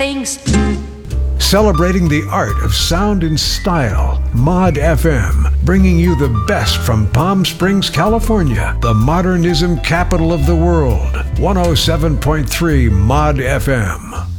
things. Celebrating the art of sound and style, Mod FM, bringing you the best from Palm Springs, California, the modernism capital of the world. 107.3 Mod FM.